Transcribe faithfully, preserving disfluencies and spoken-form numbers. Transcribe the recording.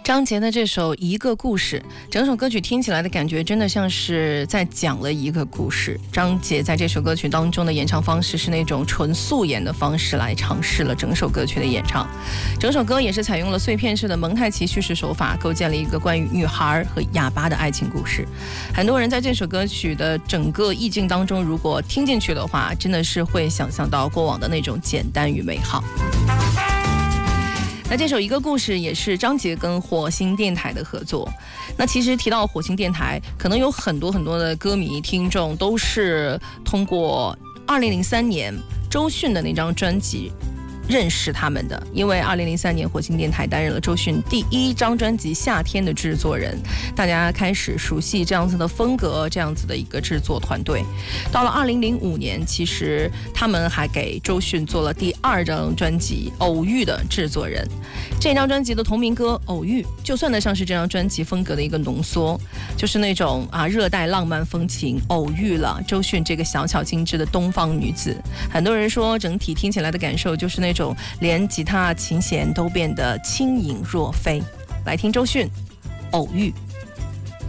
张杰的这首《一个故事》，整首歌曲听起来的感觉真的像是在讲了一个故事。张杰在这首歌曲当中的演唱方式是那种纯素颜的方式来尝试了整首歌曲的演唱。整首歌也是采用了碎片式的蒙太奇叙事手法，构建了一个关于女孩和哑巴的爱情故事。很多人在这首歌曲的整个意境当中，如果听进去的话，真的是会想象到过往的那种简单与美好。那这首《一个故事》也是张杰跟火星电台的合作。那其实提到火星电台，可能有很多很多的歌迷听众都是通过二零零三年周迅的那张专辑认识他们的，因为二零零三年火星电台担任了周迅第一张专辑《夏天》的制作人，大家开始熟悉这样子的风格，这样子的一个制作团队。到了二零零五年，其实他们还给周迅做了第二张专辑《偶遇》的制作人。这张专辑的同名歌《偶遇》就算得上是这张专辑风格的一个浓缩，就是那种啊热带浪漫风情，偶遇了周迅这个小巧精致的东方女子。很多人说整体听起来的感受就是那种连吉他琴弦都变得轻盈若飞。来听周迅《偶遇》。